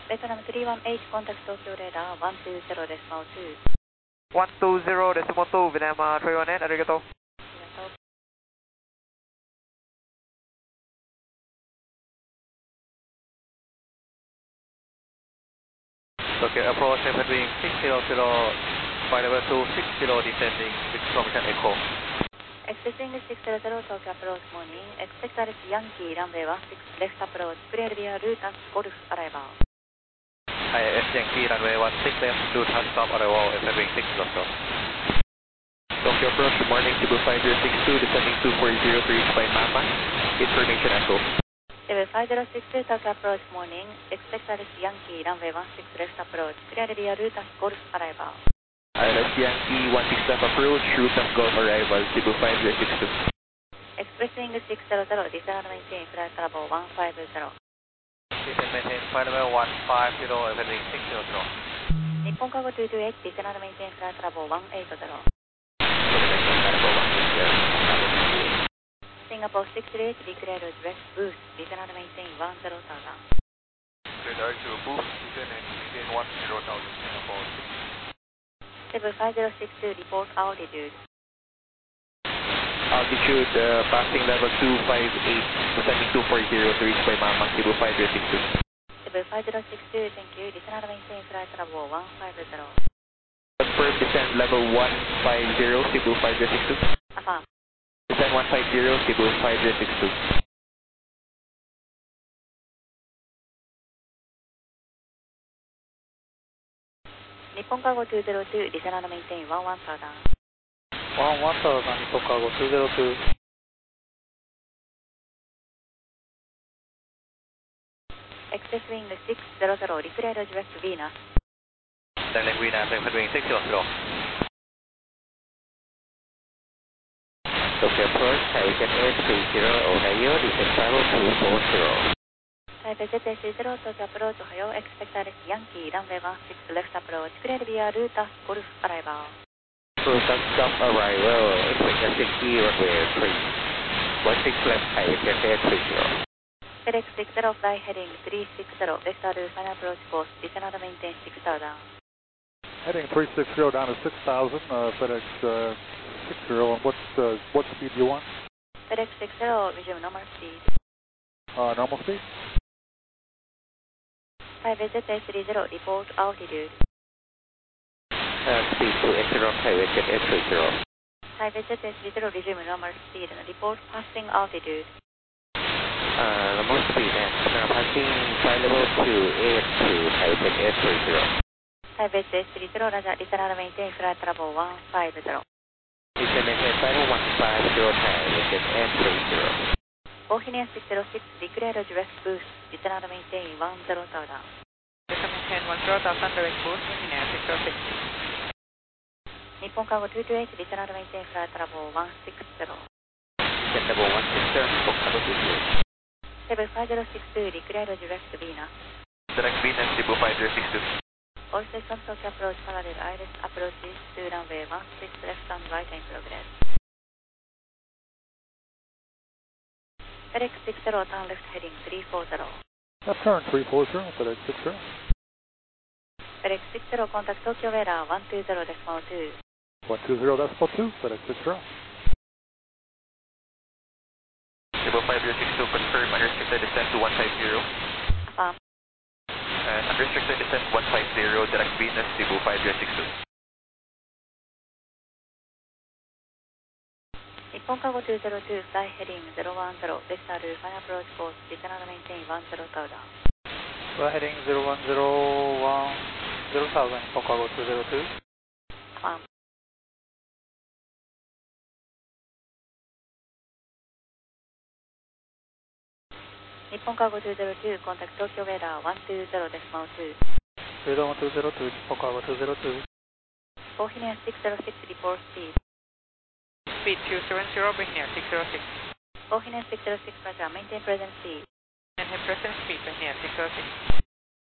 ベトナム318 contact Tokyo radar 120 decimal 2. 120 decimal 2 Vietnam 318 arigato. ありがとう。 Tokyo approach between 600 flight level 260 descending 6 km echo. Exiting 600 Tokyo approach morning, expect RS Yankee runway 16 left approach, clear via Luton Golf arrival. IS Yankee runway 16 left, Luton stop arrival at heading 6 Foxtrot. Tokyo approach, good morning, Cebu 5062, descending 2403 by Mama, information echo. Cebu 5062 Tokyo approach morning, expect RS Yankee runway 16 left approach, clear via Luton Golf arrival. IS Yankee 16 left approach, Luton Golf arrival, Cebu 5062. Expressing 600, descend maintain flight level 150. Descend maintain flight level 150 at heading 600. 日本カゴ228 descend maintain flight level 180. Singapore 638 declared direct boost, descend maintain 10,000. Radar to boost, descend and maintain 10,000 Singapore. Cebu 5062 report altitude. Altitude passing level 258, descending 240 to reach by Mama, Cebu 5062. Cebu 5062, thank you, descend maintain flight level 150. Confirm descent level 150, Cebu 5062. Affirm. Descent 150, Cebu 5062. 日本カゴ202 descend maintain 11,000. 11,000 日本カゴ202. Excess wing 600, declared direct Venus. Direct Venus, heading 600. Tokyo approach, Hurricane 830, Ohio, descent travel 240. Taipei ZA30 Tokyo approach, Ohio, expect RS Yankee runway 16 left approach, clear via Luton Golf arrival. Luton stop arrival, expect Yankee runway 16 left, Hurricane 830. FedEx 60 fly heading 360, vector final approach course, descend maintain 6,000. Heading 360 down to 6,000, FedEx 60, what speed do you want? FedEx 60, resume normal speed. Normal speed? Taipei ZA30, report altitude. Speed 280, Hurricane 830. Taipei ZA30, resume normal speed and report passing altitude. Normal speed and passing flight level 282, Hurricane 830. Taipei ZA30, Roger, descend maintain flight level 150. Descend maintain flight level 150, Hurricane 830. Bohemian 606, declared direct boost, descend maintain 10,000. Descend maintain 10,000, direct boost, Bohemian 606. 日本カゴ228 descend maintain flight level 160. Descend level 160, 日本カゴ228. Cebu 5062, declared direct Venus. Direct Venus, Cebu 5062. All systems Tokyo approach parallel IRS approaches to runway 16 left and right in progress. FedEx 60 turn left heading 340. Left turn 340, FedEx 60. FedEx 60 contact Tokyo radar 120 decimal 2. 120 decimal 2, FedEx 60. Cebu 5062, confirm unrestricted descent to 150. Affirm. And unrestricted descent 150, direct Venus, Cebu 5062. 日本カゴ202 fly heading 010 vector final approach course, descend maintain 10,000. Fly heading 010, 10,000 日本カゴ202. Affirm. Nippon Cargo 202, contact Tokyo radar 120 decimal 2. Radar 1202, Nippon Cargo 202. Bohemian 606, report speed. Speed 270, Bohemian 606. Bohemian 606, Roger, maintain present speed. Maintain present speed, Bohemian 606.